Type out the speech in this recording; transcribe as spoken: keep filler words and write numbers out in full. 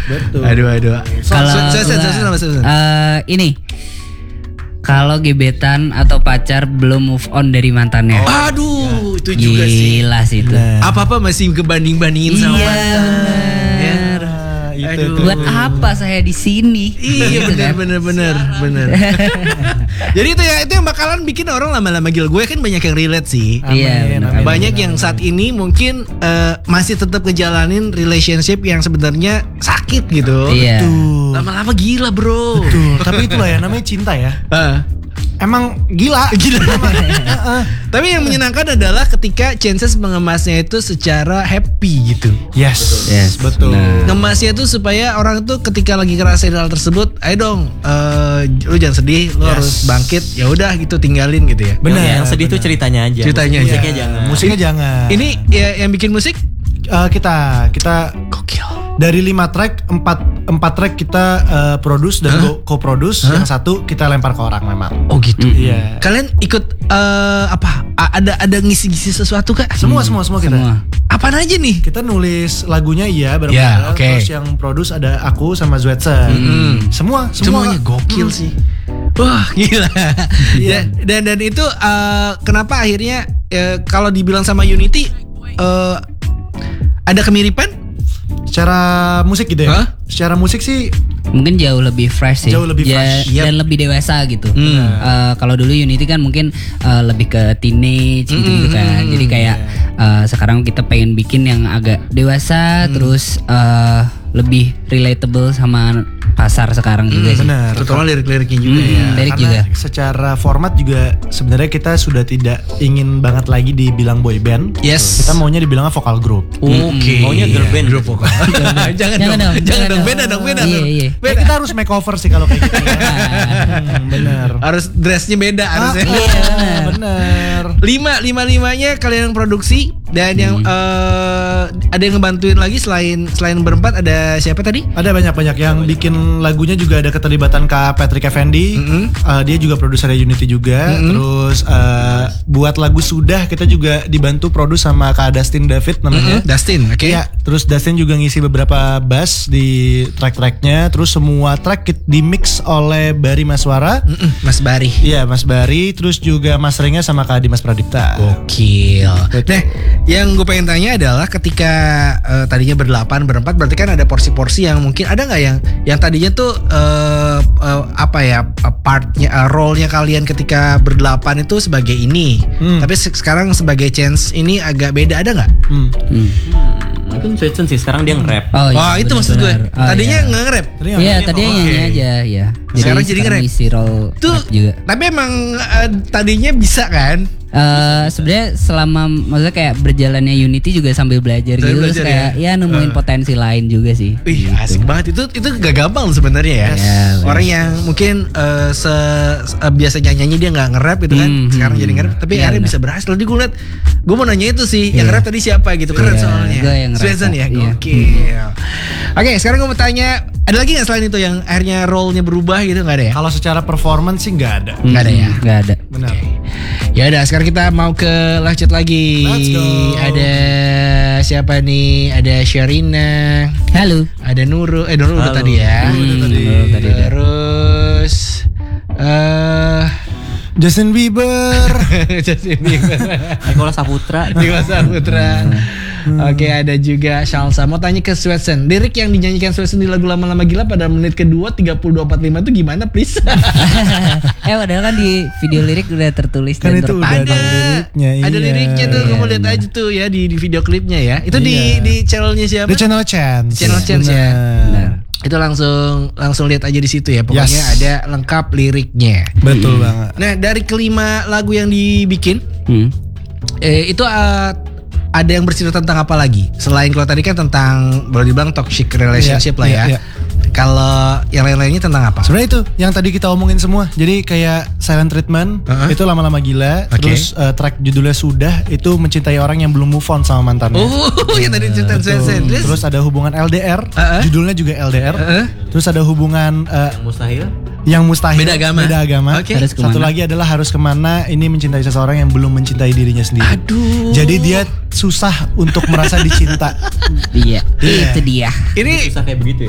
Betul. Aduh aduh. Kalau uh, ini kalau gebetan atau pacar belum move on dari mantannya. Oh, aduh, itu juga sih. Gila sih itu. Nah. Apa-apa masih kebanding-bandingin sama Iya, mantan. bener. Ya. Itu Aduh. Buat apa saya di sini? Iya Gitu benar kan? benar benar benar. Jadi itu ya itu yang bakalan bikin orang lama-lama gila. Gue kan banyak yang relate sih. Iya, Amin, benar. amin. Banyak yang saat ini mungkin uh, masih tetap ngejalanin relationship yang sebenarnya sakit gitu. Iya. Tuh. Lama-lama gila bro. Betul. Tapi itulah ya namanya cinta ya. Ah. Emang gila. Gila. Tapi yang menyenangkan adalah ketika Chances mengemasnya itu secara happy gitu. Yes. Yes, Betul. benar. Ngemasnya itu supaya orang tuh ketika lagi ngerasain hal tersebut, ayo dong, uh, lu jangan sedih, lu Yes. harus bangkit. Ya udah gitu, tinggalin gitu ya. Benar. Yang sedih benar. tuh ceritanya aja. Ceritanya aja. Musiknya jangan. Musiknya jangan. Ini ya, yang bikin musik Eh, kita kita gokil. dari lima track empat empat track kita uh, produce dan Hah? co-produce. Hah? Yang satu kita lempar ke orang memang. Oh gitu. Iya. Kalian ikut uh, apa? A- ada ada ngisi-ngisi sesuatu kak? Semua semua semua kita. Semua. Apaan aja nih? Kita nulis lagunya iya bareng Ya, oke. Terus yang produce ada aku sama Zwetsen. Mm. Semua semua Semuanya gokil Mm. sih. Wah gila. Iya. dan, dan dan itu uh, kenapa akhirnya uh, kalau dibilang sama Unity uh, ada kemiripan? Secara musik gitu ya. Hah? Secara musik sih Mungkin jauh lebih fresh sih. Jauh lebih Ja- fresh. Yap. Dan lebih dewasa gitu. Hmm. Eh, kalau dulu Unity kan mungkin eh, lebih ke teenage gitu, gitu kan. Hmm, Jadi kayak eh, sekarang kita pengen bikin yang agak dewasa, terus eh, lebih relatable sama pasar sekarang juga sih. benar. Terutama lirik-liriknya juga Hmm, ya. lirik Karena juga. secara format juga sebenarnya kita sudah tidak ingin banget lagi dibilang boy band. Yes. Kita maunya dibilangnya vokal group. Oke. Maunya girl band. Grup vokal. jangan, Jangan dong. dong, Jangan jangan dong. dong. Beda dong. Beda Iya, dong. iya. Eh, kita harus makeover sih kalau kayak gitu. Ya. Hmm, benar. Harus dressnya beda harusnya. Ah, iya, benar. Lima lima limanya kalian yang produksi dan yang eh, ada yang ngebantuin lagi selain selain berempat ada siapa tadi? Ada banyak-banyak yang bikin lagunya juga ada keterlibatan Kak Patrick Effendi. Mm-hmm. Uh, dia juga produsernya Unity juga. Mm-hmm. Terus uh, buat lagu Sudah kita juga dibantu produce sama Kak Dustin David namanya. Mhm. Dustin, oke. Iya, terus Dustin juga ngisi beberapa bass di track-tracknya. Terus semua track kit- di mix oleh Bari Maswara. Mm-mm, Mas Bari. Iya, Mas Bari. Terus juga masteringnya sama Kak Dimas Pradipta. Gokil. Betul. Nah, yang gue pengen tanya adalah ketika eh, tadinya berdelapan berempat, berarti kan ada porsi-porsi yang mungkin ada nggak yang yang tadinya tuh eh, eh, apa ya eh, partnya, eh, role-nya kalian ketika berdelapan itu sebagai ini, Hmm. tapi se- sekarang sebagai Chance ini agak beda, ada nggak? Hmm. Hmm. Mungkin Swetsen sih sekarang dia nge-rap. Oh, Wah iya, itu maksud gue. benar-benar. Oh, Tadinya iya. nggak nge-rap. Tadi Iya, yang- tadi yang oke. nyanyi aja ya. Sekarang jadi nge-rap. isi role Tuh, rap juga. tapi emang eh, tadinya bisa kan? Eh sebenarnya selama maksudnya kayak berjalannya Unity juga sambil belajar Sambil gitu, belajar terus kayak ya, Eh. nemuin potensi lain juga sih. Wih Gitu. asik banget itu itu gak gampang sebenarnya ya. Yes. Orang yang mungkin eh, se, se- eh, biasa nyanyi dia nggak nge-rap gitu kan, Hmm, sekarang hmm. jadi nge-rap, tapi Iya, akhirnya benar. bisa berhasil. Tadi gue liat, gue mau nanya itu sih, yang Iya. nge-rap tadi siapa gitu, keren Iya, soalnya. gue yang nge-rap, Swetsen ya, iya. gokil. Oke, sekarang gue mau tanya, ada lagi nggak selain itu yang akhirnya role-nya berubah gitu, nggak ada ya? Kalau secara performance sih nggak ada. Nggak ada ya? Hmm, Nggak ada. Benar. Ya udah, sekarang kita mau ke live chat lagi. Let's go. Ada siapa nih? Ada Sherina. Halo. Ada Nurul, eh Nurul udah Halo. tadi ya. Hmm, udah tadi. Nurul tadi udah. Terus eh Justin Bieber. Justin Bieber. Nikola Saputra. Nicholas Saputra. Oke, ada juga Shalsa. Mau tanya ke Swetsen, lirik yang dinyanyikan Swetsen di lagu Lama-Lama Gila pada menit kedua tiga puluh dua empat puluh lima itu gimana, please? eh padahal kan di video lirik udah tertulis Kan dan itu terpakai. udah ada liriknya, ada iya. liriknya tuh, kamu Iya, lihat benar. aja tuh ya di, di video klipnya ya. Itu di Iya. di channelnya siapa? The Channel Chance. Channel Chance ya. Benar. Itu langsung langsung lihat aja di situ ya. Pokoknya Yes. ada lengkap liriknya. Betul banget. Nah, dari kelima lagu yang dibikin, Hmm. eh, itu eh, ada yang bercerita tentang apa lagi? Selain kalau tadi kan tentang boleh dibilang toxic relationship Iya, lah ya. iya, iya. Kalau yang lain-lainnya tentang apa? Sebenarnya itu yang tadi kita omongin semua. Jadi kayak Silent Treatment Uh-huh. itu lama-lama gila. Oke. Terus uh, track judulnya Sudah itu mencintai orang yang belum move on sama mantannya. Oh, yang tadi cerita Betul. Swetsen. Terus, Terus ada hubungan L D R, Uh-uh. judulnya juga L D R. Uh-uh. Terus ada hubungan uh, Yang mustahil. yang mustahil, Beda agama. Beda agama. Oke. Harus Satu kemana? lagi adalah harus kemana. Ini mencintai seseorang yang belum mencintai dirinya sendiri. aduh. Jadi dia susah untuk merasa dicinta. Iya, Iya. itu dia. ini Susah kayak begitu ya.